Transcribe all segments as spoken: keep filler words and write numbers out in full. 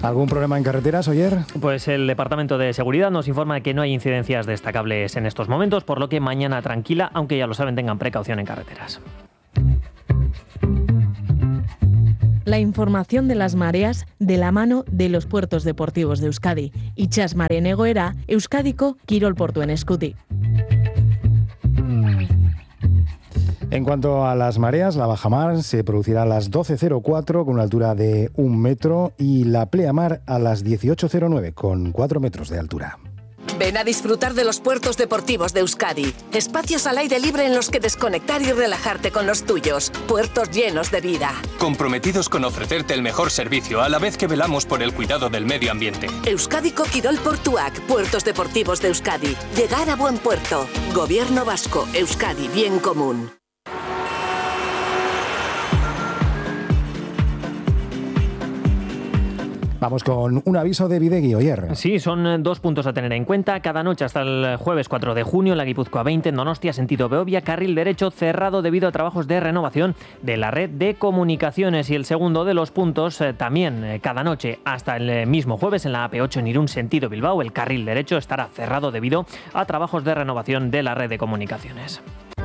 ¿Algún problema en carreteras, Oyer? Pues el Departamento de Seguridad nos informa de que no hay incidencias destacables en estos momentos, por lo que mañana tranquila, aunque ya lo saben, tengan precaución en carreteras. La información de las mareas de la mano de los puertos deportivos de Euskadi. Itxas maren egoera, Euskadiko kirol portuen eskutik. En cuanto a las mareas, la bajamar se producirá a las doce cero cuatro con una altura de un metro y la pleamar a las dieciocho cero nueve con cuatro metros de altura. Ven a disfrutar de los puertos deportivos de Euskadi. Espacios al aire libre en los que desconectar y relajarte con los tuyos. Puertos llenos de vida. Comprometidos con ofrecerte el mejor servicio a la vez que velamos por el cuidado del medio ambiente. Euskadiko Kirol Portuak, puertos deportivos de Euskadi. Llegar a buen puerto. Gobierno vasco, Euskadi, bien común. Vamos con un aviso de Bidegi, Oyer. Sí, son dos puntos a tener en cuenta. Cada noche hasta el jueves cuatro de junio, en la Guipúzcoa veinte, en Donostia, sentido Beovia, carril derecho cerrado debido a trabajos de renovación de la red de comunicaciones. Y el segundo de los puntos, eh, también eh, cada noche hasta el mismo jueves, en la A P ocho en Irún, sentido Bilbao, el carril derecho estará cerrado debido a trabajos de renovación de la red de comunicaciones.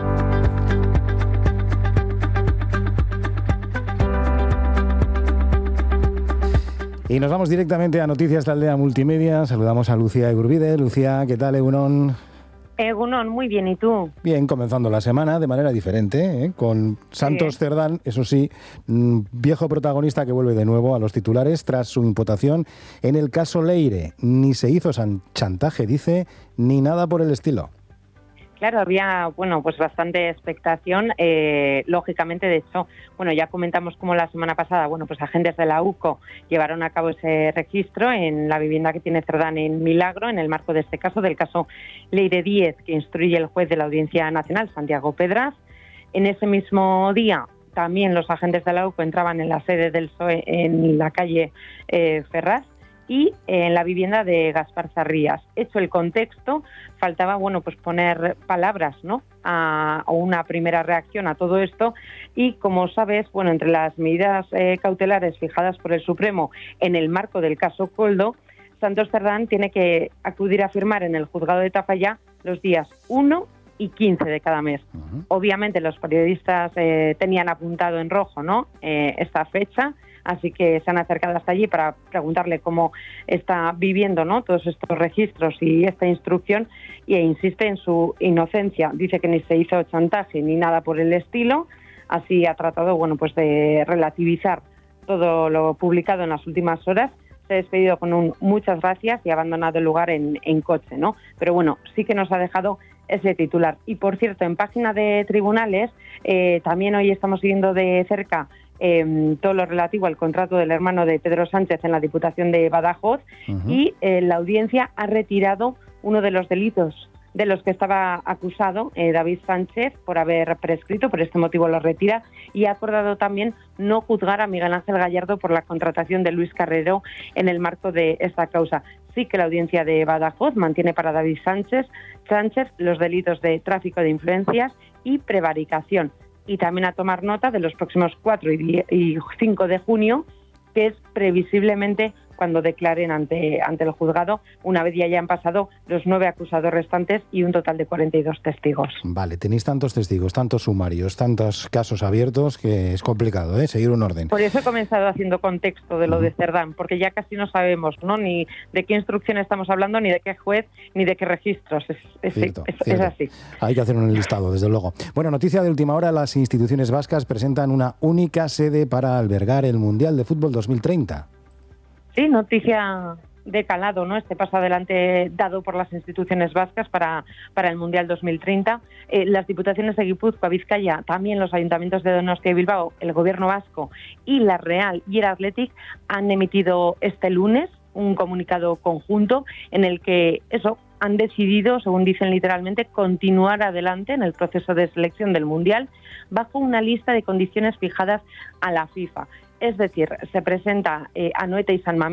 Y nos vamos directamente a Noticias de Aldea Multimedia. Saludamos a Lucía Egurbide. Lucía, ¿qué tal, Egunon? Egunon, muy bien, ¿y tú? Bien, comenzando la semana de manera diferente, ¿eh? Con Santos sí. Cerdán, eso sí, viejo protagonista que vuelve de nuevo a los titulares tras su imputación en el caso Leire. Ni se hizo chantaje, dice, ni nada por el estilo. Claro, había, bueno, pues bastante expectación, eh, lógicamente, de hecho, bueno, ya comentamos cómo la semana pasada, bueno, pues agentes de la U C O llevaron a cabo ese registro en la vivienda que tiene Cerdán en Milagro, en el marco de este caso, del caso Leire diez, que instruye el juez de la Audiencia Nacional, Santiago Pedraz. En ese mismo día, también los agentes de la U C O entraban en la sede del P S O E en la calle eh, Ferraz, y en la vivienda de Gaspar Zarrías. Hecho el contexto, faltaba, bueno, pues poner palabras, ¿no?, a, a una primera reacción a todo esto, y como sabes, bueno, entre las medidas eh, cautelares fijadas por el Supremo en el marco del caso Koldo, Santos Cerdán tiene que acudir a firmar en el juzgado de Tafalla los días uno y quince de cada mes. Uh-huh. Obviamente los periodistas eh, tenían apuntado en rojo, ¿no?, eh, esta fecha, así que se han acercado hasta allí para preguntarle cómo está viviendo, ¿no?, todos estos registros y esta instrucción, e insiste en su inocencia. Dice que ni se hizo chantaje ni nada por el estilo. Así ha tratado, bueno, pues de relativizar todo lo publicado en las últimas horas. Se ha despedido con un muchas gracias y ha abandonado el lugar en, en coche, ¿no? Pero bueno, sí que nos ha dejado ese titular. Y por cierto, en página de tribunales, eh, también hoy estamos siguiendo de cerca Eh, todo lo relativo al contrato del hermano de Pedro Sánchez en la Diputación de Badajoz. Uh-huh. Y eh, la audiencia ha retirado uno de los delitos de los que estaba acusado eh, David Sánchez por haber prescrito, por este motivo lo retira, y ha acordado también no juzgar a Miguel Ángel Gallardo por la contratación de Luis Carrero en el marco de esta causa. Sí que la audiencia de Badajoz mantiene para David Sánchez, Sánchez los delitos de tráfico de influencias y prevaricación. Y también a tomar nota de los próximos cuatro y cinco de junio, que es previsiblemente cuando declaren ante, ante el juzgado, una vez ya hayan pasado los nueve acusados restantes y un total de cuarenta y dos testigos. Vale, tenéis tantos testigos, tantos sumarios, tantos casos abiertos, que es complicado, ¿eh?, seguir un orden. Por eso he comenzado haciendo contexto de lo uh-huh. de Cerdán, porque ya casi no sabemos, ¿no?, ni de qué instrucción estamos hablando, ni de qué juez, ni de qué registros. Es, es, cierto, es, cierto. es así. Hay que hacer un listado, desde luego. Bueno, noticia de última hora: las instituciones vascas presentan una única sede para albergar el Mundial de Fútbol dos mil treinta. Sí, noticia de calado, ¿no?, este paso adelante dado por las instituciones vascas para, para el Mundial dos mil treinta. Eh, las diputaciones de Guipúzcoa, Vizcaya, también los ayuntamientos de Donostia y Bilbao, el Gobierno vasco y la Real y el Athletic han emitido este lunes un comunicado conjunto en el que eso han decidido, según dicen literalmente, continuar adelante en el proceso de selección del Mundial bajo una lista de condiciones fijadas a la FIFA. Es decir, se presenta eh, Anoeta y San Mamés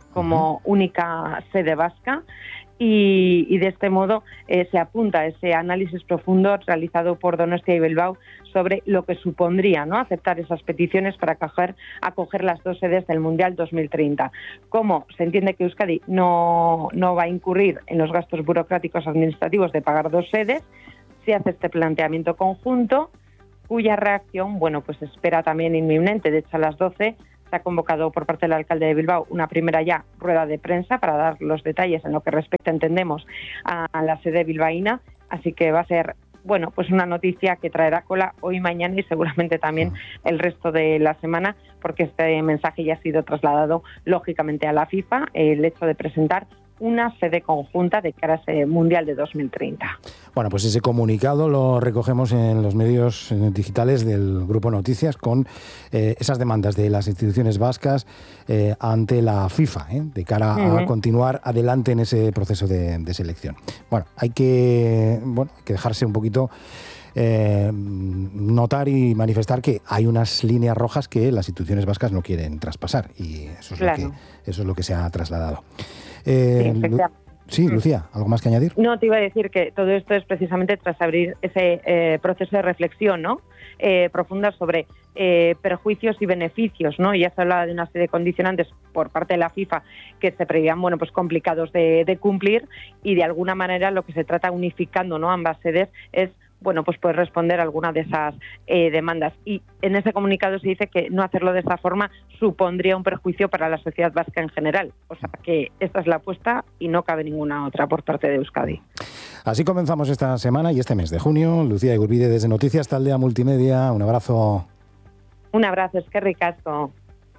como uh-huh. única sede vasca. Y, y de este modo eh, se apunta ese análisis profundo realizado por Donostia y Bilbao sobre lo que supondría, ¿no?, aceptar esas peticiones para acoger, acoger las dos sedes del Mundial dos mil treinta. Como se entiende que Euskadi no, no va a incurrir en los gastos burocráticos administrativos de pagar dos sedes, se hace este planteamiento conjunto, cuya reacción, bueno, pues se espera también inminente. De hecho, a las doce se ha convocado por parte del alcalde de Bilbao una primera ya rueda de prensa para dar los detalles en lo que respecta, entendemos, a la sede bilbaína, así que va a ser, bueno, pues una noticia que traerá cola hoy, mañana y seguramente también el resto de la semana, porque este mensaje ya ha sido trasladado lógicamente a la FIFA, el hecho de presentar una sede conjunta de cara a ese Mundial de dos mil treinta. Bueno, pues ese comunicado lo recogemos en los medios digitales del Grupo Noticias con eh, esas demandas de las instituciones vascas eh, ante la FIFA, ¿eh? de cara uh-huh. a continuar adelante en ese proceso de, de selección. Bueno, hay que, bueno, hay que dejarse un poquito eh, notar y manifestar que hay unas líneas rojas que las instituciones vascas no quieren traspasar, y eso es, claro. lo, que, eso es lo que se ha trasladado. Eh, sí, Lu- sí, Lucía, ¿algo más que añadir? No, te iba a decir que todo esto es precisamente tras abrir ese eh, proceso de reflexión, ¿no? Eh, profunda sobre eh, perjuicios y beneficios, ¿no? Ya se hablaba de una serie de condicionantes por parte de la FIFA que se preveían, bueno, pues complicados de, de cumplir, y de alguna manera lo que se trata unificando, ¿no?, ambas sedes es, bueno, pues poder responder a alguna de esas eh, demandas. Y en ese comunicado se dice que no hacerlo de esa forma supondría un perjuicio para la sociedad vasca en general. O sea que esta es la apuesta y no cabe ninguna otra por parte de Euskadi. Así comenzamos esta semana y este mes de junio. Lucía Igurbide desde Noticias Taldea Multimedia. Un abrazo. Un abrazo, es que ricasco.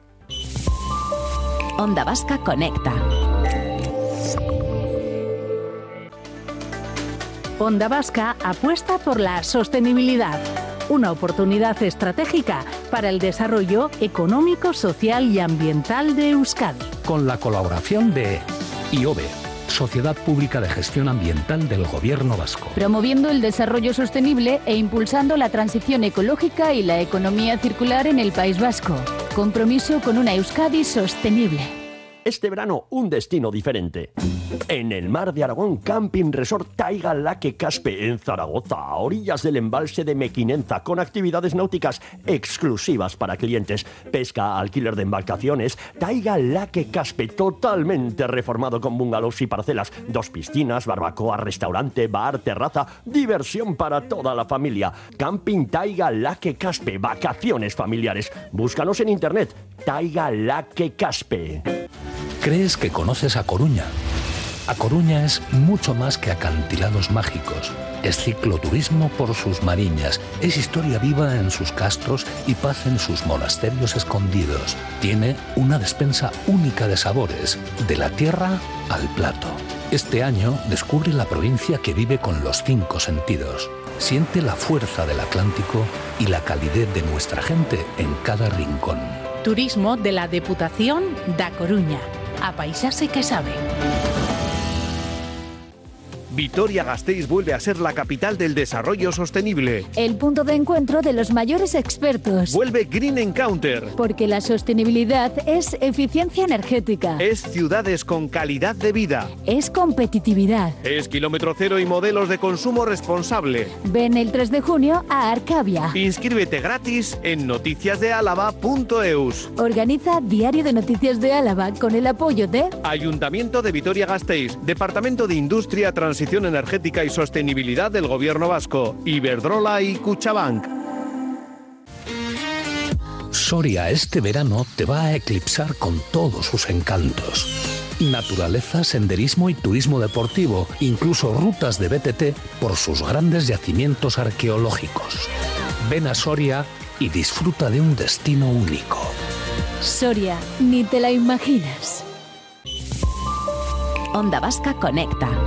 Onda Vasca Conecta. Onda Vasca apuesta por la sostenibilidad, una oportunidad estratégica para el desarrollo económico, social y ambiental de Euskadi. Con la colaboración de I O B E, Sociedad Pública de Gestión Ambiental del Gobierno Vasco. Promoviendo el desarrollo sostenible e impulsando la transición ecológica y la economía circular en el País Vasco. Compromiso con una Euskadi sostenible. Este verano, un destino diferente. En el mar de Aragón, Camping Resort Taiga Laque Caspe, en Zaragoza, a orillas del embalse de Mequinenza, con actividades náuticas exclusivas para clientes, pesca, alquiler de embarcaciones. Taiga Laque Caspe, totalmente reformado con bungalows y parcelas, dos piscinas, barbacoa, restaurante, bar, terraza, diversión para toda la familia. Camping Taiga Laque Caspe, vacaciones familiares. Búscanos en internet, Taiga Laque Caspe. ¿Crees que conoces A Coruña? A Coruña es mucho más que acantilados mágicos. Es cicloturismo por sus mariñas, es historia viva en sus castros y paz en sus monasterios escondidos. Tiene una despensa única de sabores, de la tierra al plato. Este año descubre la provincia que vive con los cinco sentidos. Siente la fuerza del Atlántico y la calidez de nuestra gente en cada rincón. Turismo de la Deputación da Coruña. A paisase que sabe. Vitoria-Gasteiz vuelve a ser la capital del desarrollo sostenible. El punto de encuentro de los mayores expertos. Vuelve Green Encounter. Porque la sostenibilidad es eficiencia energética. Es ciudades con calidad de vida. Es competitividad. Es kilómetro cero y modelos de consumo responsable. Ven el tres de junio a Arcavia. Inscríbete gratis en noticias de álava punto eus. Organiza Diario de Noticias de Álava con el apoyo de Ayuntamiento de Vitoria-Gasteiz, Departamento de Industria, Transición Energética y Sostenibilidad del Gobierno Vasco, Iberdrola y Cuchabank. Soria este verano te va a eclipsar con todos sus encantos. Naturaleza, senderismo y turismo deportivo, incluso rutas de B T T por sus grandes yacimientos arqueológicos. Ven a Soria y disfruta de un destino único. Soria, ni te la imaginas. Onda Vasca Conecta.